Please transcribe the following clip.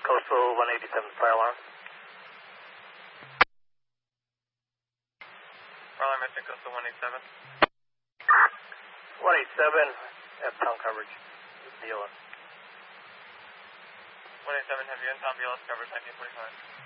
Coastal 187 fire alarm. Fire alarm, Mr. Coastal 187. 187, have town coverage. Dealer. 187, have you in town BLS coverage 1945.